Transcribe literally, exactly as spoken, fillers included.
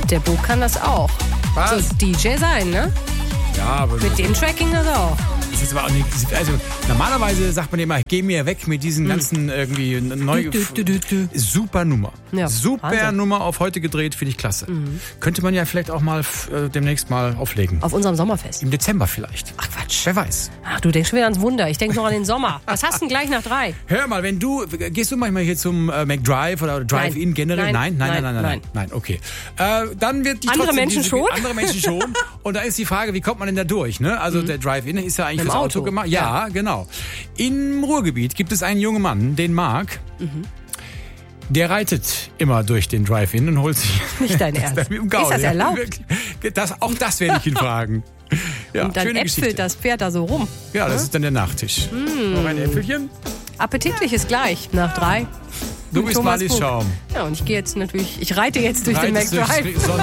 Der Bo kann das auch. Was? So D J sein, ne? Ja, aber... Mit dem Tracking das auch. Das ist aber auch nicht, also normalerweise sagt man immer, geh mir weg mit diesen ganzen irgendwie neu Du, du, du, du. super Nummer. Ja, super Wahnsinn. Nummer auf heute gedreht, finde ich klasse. Mhm. Könnte man ja vielleicht auch mal äh, demnächst mal auflegen. Auf unserem Sommerfest. Im Dezember vielleicht. Ach Quatsch. Wer weiß. Ach, du denkst schon wieder ans Wunder. Ich denke noch an den Sommer. Was hast du denn gleich nach drei? Hör mal, wenn du, gehst du manchmal hier zum äh, McDrive oder Drive-In generell? Nein. Nein, nein, nein, Nein, nein, nein, nein. nein, okay. Äh, dann wird die Andere trotzdem Menschen diese, schon? Andere Menschen schon. Und da ist die Frage, wie kommt man denn da durch? Ne? Also mhm. der Drive-In ist ja eigentlich Mit dem fürs Auto, Auto. gemacht. Ja, ja, genau. Im Ruhrgebiet gibt es einen jungen Mann, den Marc. Mhm. Der reitet immer durch den Drive-In und holt sich... Nicht dein Ernst. Ist ist das erlaubt? Das, auch das werde ich ihn fragen. Ja, und dann schöne äpfelt Geschichte. das Pferd da so rum. Ja, das ist dann der Nachtisch. Mm. Noch ein Äpfelchen? Appetitlich ist gleich nach drei. Du bist Thomas Marlies Funk. Schaum. Ja, und ich gehe jetzt natürlich, ich reite jetzt durch Reitest den McDrive. durch